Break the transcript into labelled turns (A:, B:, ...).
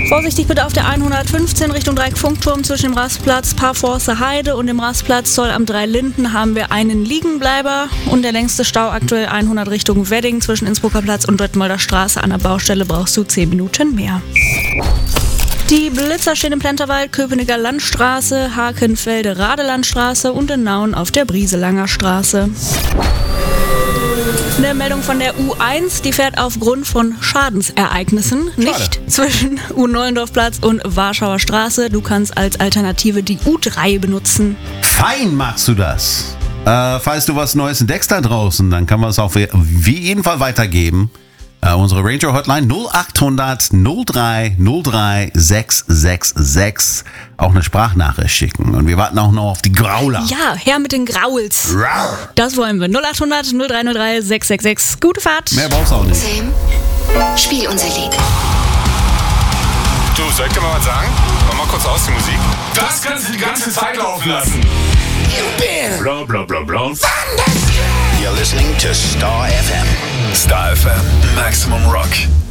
A: Vorsichtig bitte auf der 115 Richtung Dreieckfunkturm zwischen dem Rastplatz Parforce Heide und dem Rastplatz Zoll am Dreilinden haben wir einen Liegenbleiber und der längste Stau aktuell 100 Richtung Wedding zwischen Innsbrucker Platz und Detmolder Straße. An der Baustelle brauchst du 10 Minuten mehr. Die Blitzer stehen im Plenterwald, Köpenicker Landstraße, Hakenfelde Radelandstraße und in Nauen auf der Brieselanger Straße. Eine Meldung von der U1, die fährt aufgrund von Schadensereignissen nicht zwischen U-Neuendorfplatz und Warschauer Straße. Du kannst als Alternative die U3 benutzen.
B: Fein machst du das. Falls du was Neues entdeckst da draußen, dann kann man es auch wie jeden Fall weitergeben. Unsere Ranger Hotline 0800 03 03 666. Auch eine Sprachnachricht schicken. Und wir warten auch noch auf die Grauler.
A: Ja, her mit den Grauls.
B: Rar.
A: Das wollen wir. 0800 0303 666. Gute Fahrt.
B: Mehr brauchst du auch nicht.
C: Sam, spiel unser Lied.
D: Du, soll ich dir mal was sagen? Mach mal kurz aus die Musik. Das kannst du die ganze Zeit laufen lassen. Bla bla bla bla.
E: You're listening to Star FM.
D: Star FM, Maximum Rock.